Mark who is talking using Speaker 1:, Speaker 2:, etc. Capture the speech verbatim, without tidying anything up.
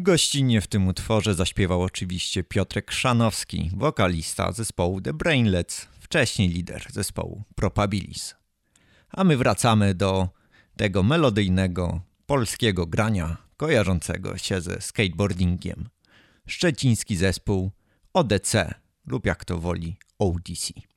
Speaker 1: Gościnnie w tym utworze zaśpiewał oczywiście Piotrek Chrzanowski, wokalista zespołu The Brainlets, wcześniej lider zespołu Propabilis. A my wracamy do tego melodyjnego, polskiego grania kojarzącego się ze skateboardingiem. Szczeciński zespół O D C lub jak to woli O D C.